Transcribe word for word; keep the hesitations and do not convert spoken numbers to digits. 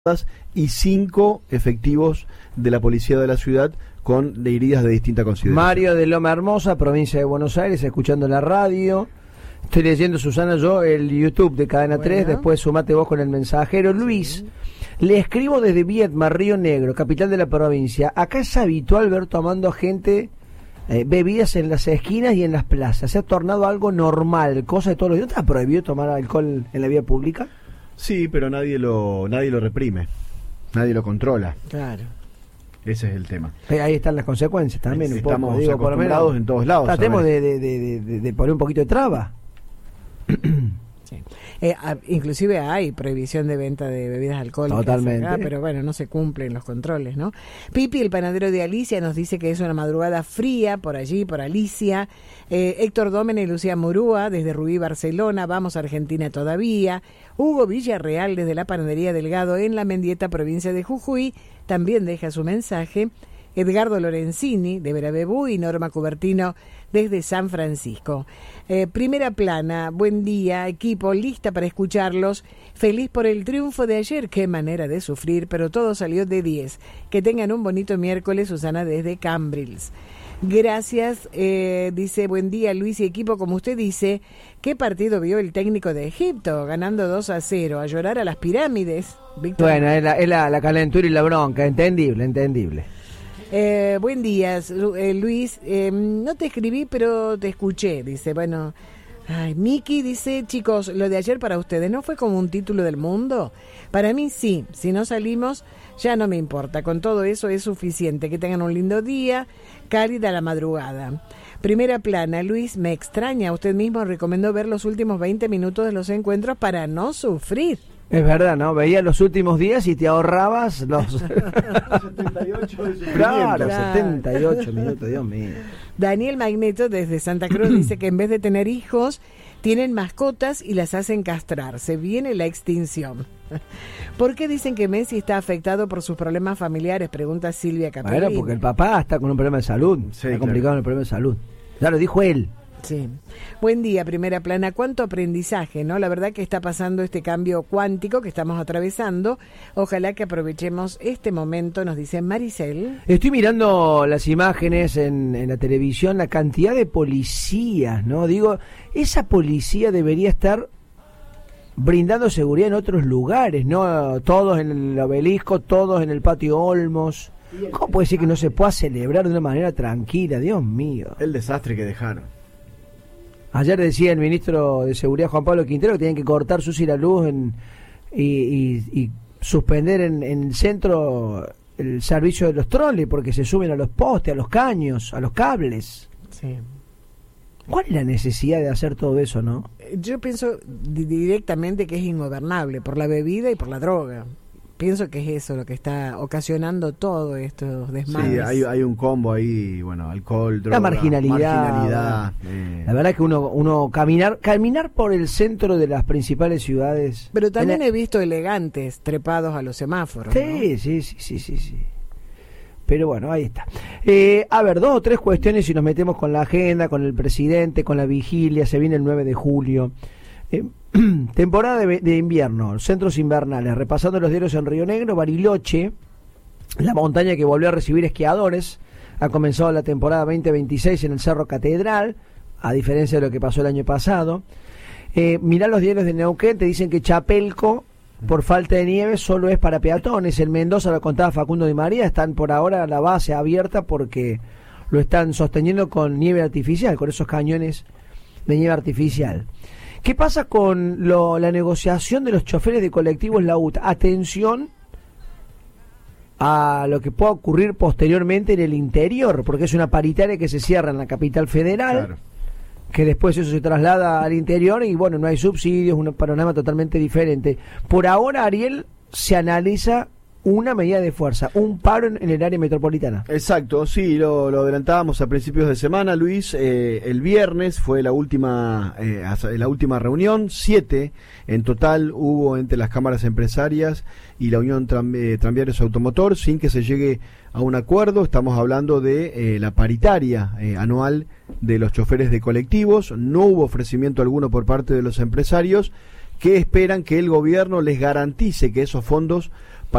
y cinco efectivos de la policía de la ciudad con heridas de distinta consideración. Mario de Loma Hermosa, provincia de Buenos Aires, escuchando la radio. Estoy leyendo, Susana, yo el YouTube de Cadena bueno. tres, después sumate vos con el mensajero. Luis, sí. Le escribo desde Viedma, Río Negro, capital de la provincia. Acá es habitual ver tomando gente eh, bebidas en las esquinas y en las plazas. Se ha tornado algo normal, cosa de todos los días. ¿No está prohibido tomar alcohol en la vía pública? Sí, pero nadie lo nadie lo reprime, nadie lo controla. Claro. Ese es el tema. Ahí están las consecuencias también. Estamos un poco, digo, acostumbrados por en todos lados. Tratemos de, de, de, de, de poner un poquito de traba. Sí. Eh, a, inclusive hay prohibición de venta de bebidas alcohólicas. Totalmente. Acá, pero bueno, no se cumplen los controles, ¿no? Pipi, el panadero de Alicia, nos dice que es una madrugada fría por allí, por Alicia. Eh, Héctor Dómene y Lucía Murúa, desde Rubí, Barcelona. Vamos a Argentina todavía. Hugo Villarreal, desde la panadería Delgado, en La Mendieta, provincia de Jujuy, también deja su mensaje. Edgardo Lorenzini, de Verabebú, y Norma Cubertino, desde San Francisco. Eh, primera plana, buen día, equipo, lista para escucharlos. Feliz por el triunfo de ayer, qué manera de sufrir, pero todo salió de diez. Que tengan un bonito miércoles, Susana, desde Cambrils. Gracias, eh, dice, buen día, Luis y equipo, como usted dice, ¿qué partido vio el técnico de Egipto? Ganando dos a cero, a llorar a las pirámides. Víctor. Bueno, es, la, es la, la calentura y la bronca, entendible, entendible. Eh, buen día, eh, Luis, eh, no te escribí pero te escuché, dice, bueno, ay, Miki dice, chicos, lo de ayer para ustedes, ¿no fue como un título del mundo? Para mí sí, si no salimos ya no me importa, con todo eso es suficiente, que tengan un lindo día, cálida la madrugada. Primera plana, Luis, me extraña, usted mismo recomendó ver los últimos veinte minutos de los encuentros para no sufrir. Es verdad, ¿no? Veías los últimos días y te ahorrabas los... setenta y ocho de claro, claro, setenta y ocho minutos, Dios mío. Daniel Magneto, desde Santa Cruz, dice que en vez de tener hijos, tienen mascotas y las hacen castrar. Se viene la extinción. ¿Por qué dicen que Messi está afectado por sus problemas familiares? Pregunta Silvia Capelli. Bueno, porque el papá está con un problema de salud. Sí, está claro. complicado en el problema de salud. Ya lo dijo él. Sí. Buen día, primera plana. Cuánto aprendizaje, ¿no? La verdad que está pasando este cambio cuántico que estamos atravesando. Ojalá que aprovechemos este momento, nos dice Maricel. Estoy mirando las imágenes en, en la televisión, la cantidad de policías, ¿no? Digo, esa policía debería estar brindando seguridad en otros lugares, ¿no? Todos en el Obelisco, todos en el Patio Olmos. ¿Cómo puede ser que no se pueda celebrar de una manera tranquila? Dios mío. El desastre que dejaron. Ayer decía el ministro de Seguridad, Juan Pablo Quintero, que tienen que cortar su y la luz en, y, y, y suspender en, en el centro el servicio de los troles porque se suben a los postes, a los caños, a los cables. Sí. ¿Cuál es la necesidad de hacer todo eso, no? Yo pienso directamente que es ingobernable por la bebida y por la droga. Pienso que es eso lo que está ocasionando todo estos desmanes. Sí, hay, hay un combo ahí, bueno, alcohol, droga, la marginalidad. marginalidad eh. La verdad es que uno uno caminar caminar por el centro de las principales ciudades. Pero también la... he visto elegantes trepados a los semáforos. Sí, ¿no? sí, sí, sí, sí, sí. Pero bueno, ahí está. Eh, a ver, dos o tres cuestiones si nos metemos con la agenda, con el presidente, con la vigilia. Se viene el nueve de julio. Eh, temporada de, de invierno, centros invernales, repasando los diarios en Río Negro, Bariloche, la montaña que volvió a recibir esquiadores, ha comenzado la temporada veinte veintiséis en el Cerro Catedral, a diferencia de lo que pasó el año pasado. Eh, mirá los diarios de Neuquén, te dicen que Chapelco, por falta de nieve, solo es para peatones. En Mendoza, lo contaba Facundo Di María, están por ahora la base abierta porque lo están sosteniendo con nieve artificial, con esos cañones de nieve artificial. ¿Qué pasa con lo, la negociación de los choferes de colectivos la U T? Atención a lo que pueda ocurrir posteriormente en el interior, porque es una paritaria que se cierra en la capital federal, claro, que después eso se traslada al interior y bueno, no hay subsidios, un panorama totalmente diferente. Por ahora, Ariel, se analiza una medida de fuerza, un paro en, en el área metropolitana. Exacto, sí, lo, lo adelantábamos a principios de semana, Luis. Eh, el viernes fue la última eh, la última reunión, siete en total hubo entre las cámaras empresarias y la Unión Tram, eh, Tranviarios Automotor, sin que se llegue a un acuerdo. Estamos hablando de eh, la paritaria eh, anual de los choferes de colectivos. No hubo ofrecimiento alguno por parte de los empresarios, que esperan que el gobierno les garantice que esos fondos